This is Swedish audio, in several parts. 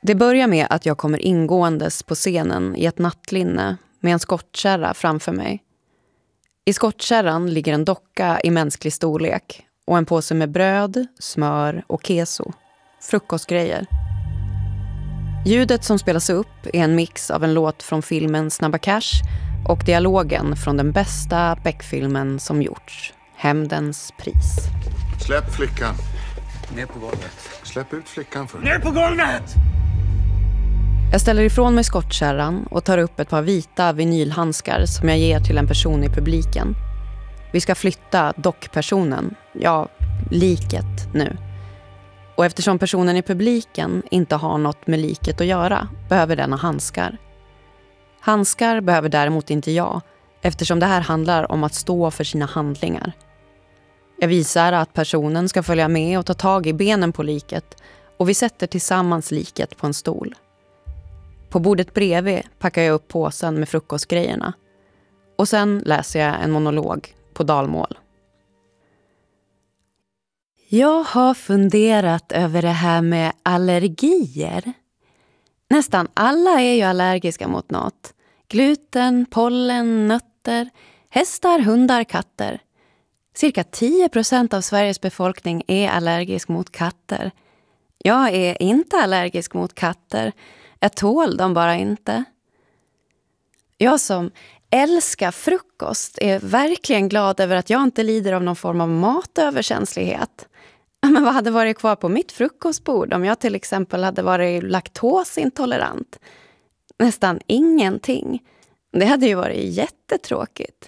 Det börjar med att jag kommer ingåendes på scenen i ett nattlinne med en skottkärra framför mig. I skottkärran ligger en docka i mänsklig storlek och en påse med bröd, smör och keso. Frukostgrejer. Ljudet som spelas upp är en mix av en låt från filmen Snabba Cash och dialogen från den bästa Beck-filmen som gjorts, Hämndens pris. Släpp flickan. Ner på golvet. Släpp ut flickan för. Ner på golvet! Jag ställer ifrån mig skottkärran och tar upp ett par vita vinylhandskar som jag ger till en person i publiken. Vi ska flytta dockpersonen, ja, liket nu. Och eftersom personen i publiken inte har något med liket att göra behöver den ha handskar. Handskar behöver däremot inte jag, eftersom det här handlar om att stå för sina handlingar. Jag visar att personen ska följa med och ta tag i benen på liket och vi sätter tillsammans liket på en stol. På bordet bredvid packar jag upp påsen med frukostgrejerna. Och sen läser jag en monolog på dalmål. Jag har funderat över det här med allergier. Nästan alla är ju allergiska mot något. Gluten, pollen, nötter, hästar, hundar, katter. Cirka 10% av Sveriges befolkning är allergisk mot katter. Jag är inte allergisk mot katter. Jag tål dem bara inte. Jag som älskar frukost är verkligen glad över att jag inte lider av någon form av matöverkänslighet. Men vad hade varit kvar på mitt frukostbord om jag till exempel hade varit laktosintolerant? Nästan ingenting. Det hade ju varit jättetråkigt.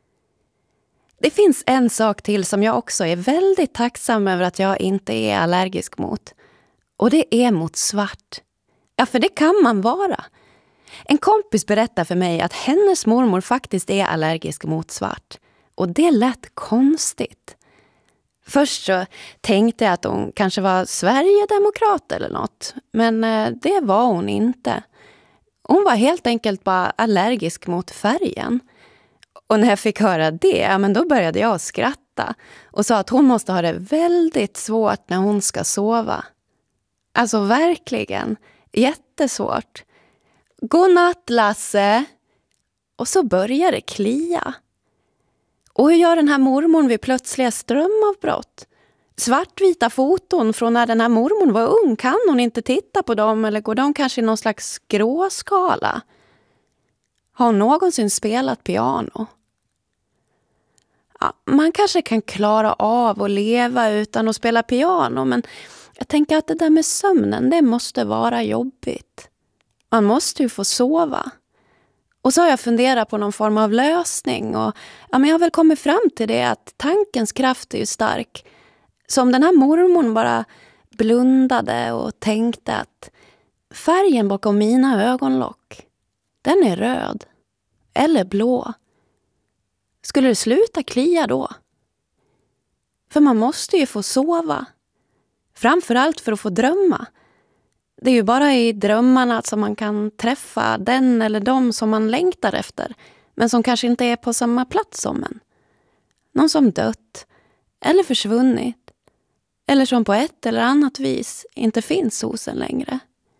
Det finns en sak till som jag också är väldigt tacksam över att jag inte är allergisk mot. Och det är mot svart. Ja, för det kan man vara. En kompis berättar för mig att hennes mormor faktiskt är allergisk mot svart. Och det lät konstigt. Först så tänkte jag att hon kanske var Sverigedemokrat eller något. Men det var hon inte. Hon var helt enkelt bara allergisk mot färgen. Och när jag fick höra det, ja, men då började jag skratta. Och sa att hon måste ha det väldigt svårt när hon ska sova. Alltså verkligen. Jättesvårt. Godnatt, Lasse. Och så börjar det klia. Och hur gör den här mormon vid plötsliga strömavbrott? Svartvita foton från när den här mormon var ung, kan hon inte titta på dem eller går de kanske i någon slags gråskala? Har hon någonsin spelat piano? Ja, man kanske kan klara av att leva utan att spela piano, men jag tänker att det där med sömnen, det måste vara jobbigt. Man måste ju få sova. Och så har jag funderat på någon form av lösning och ja, men jag har väl kommit fram till det att tankens kraft är ju stark. Så om den här mormon bara blundade och tänkte att färgen bakom mina ögonlock, den är röd eller blå. Skulle det sluta klia då? För man måste ju få sova. Framförallt för att få drömma. Det är ju bara i drömmarna som man kan träffa den eller de som man längtar efter. Men som kanske inte är på samma plats som en. Någon som dött. Eller försvunnit. Eller som på ett eller annat vis inte finns hos en längre.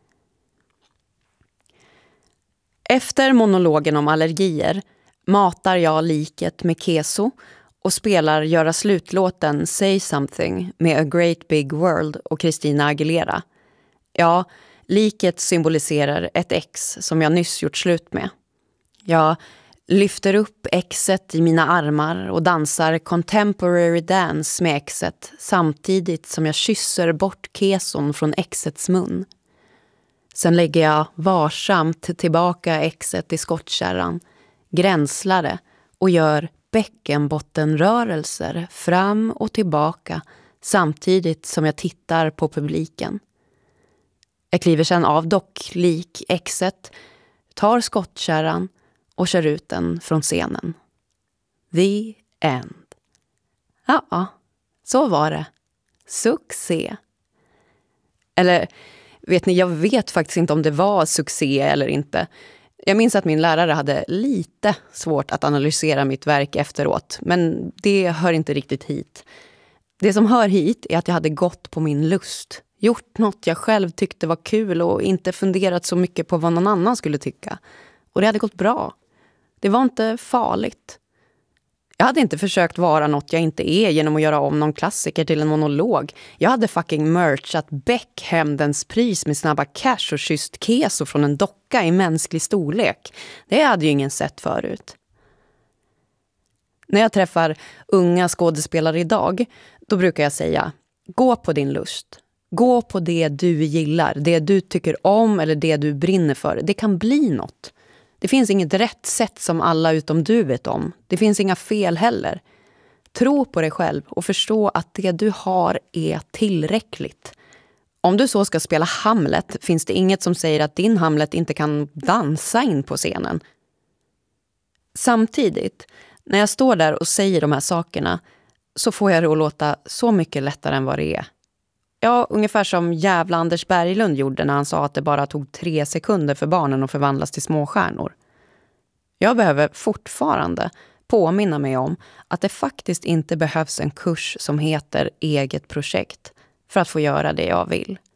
Efter monologen om allergier matar jag liket med keso och spelar göra slutlåten Say Something med A Great Big World och Christina Aguilera. Ja, liket symboliserar ett ex som jag nyss gjort slut med. Jag lyfter upp exet i mina armar och dansar contemporary dance med exet samtidigt som jag kysser bort keson från exets mun. Sen lägger jag varsamt tillbaka exet i skottkärran, gränslar det och gör bäckenbottenrörelser fram och tillbaka samtidigt som jag tittar på publiken. Jag kliver sedan av docklik exet, tar skottkärran och kör ut den från scenen. The end. Ja, så var det. Succé. Eller, vet ni, jag vet faktiskt inte om det var succé eller inte. Jag minns att min lärare hade lite svårt att analysera mitt verk efteråt, men det hör inte riktigt hit. Det som hör hit är att jag hade gått på min lust. Gjort något jag själv tyckte var kul och inte funderat så mycket på vad någon annan skulle tycka. Och det hade gått bra. Det var inte farligt. Jag hade inte försökt vara något jag inte är genom att göra om någon klassiker till en monolog. Jag hade fucking merchat Beck Hämndens pris med snabba cash och kysst keso från en docka i mänsklig storlek. Det hade ju ingen sett förut. När jag träffar unga skådespelare idag, då brukar jag säga: gå på din lust. Gå på det du gillar, det du tycker om eller det du brinner för. Det kan bli något. Det finns inget rätt sätt som alla utom du vet om. Det finns inga fel heller. Tro på dig själv och förstå att det du har är tillräckligt. Om du så ska spela Hamlet finns det inget som säger att din Hamlet inte kan dansa in på scenen. Samtidigt, när jag står där och säger de här sakerna, så får jag det att låta så mycket lättare än vad det är. Ja, ungefär som jävla Anders Berglund gjorde när han sa att det bara tog 3 sekunder för barnen att förvandlas till småstjärnor. Jag behöver fortfarande påminna mig om att det faktiskt inte behövs en kurs som heter eget projekt för att få göra det jag vill.